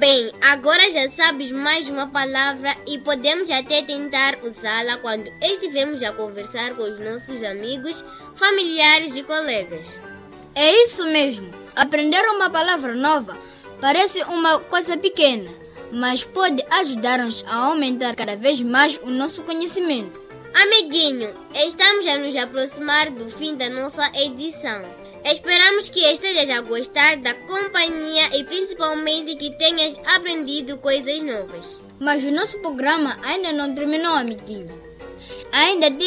Bem, agora já sabes mais uma palavra e podemos até tentar usá-la quando estivermos a conversar com os nossos amigos, familiares e colegas. É isso mesmo. Aprender uma palavra nova parece uma coisa pequena, mas pode ajudar-nos a aumentar cada vez mais o nosso conhecimento. Amiguinho, estamos a nos aproximar do fim da nossa edição. Esperamos que estejas a gostar da companhia e principalmente que tenhas aprendido coisas novas. Mas o nosso programa ainda não terminou, amiguinho. Ainda tem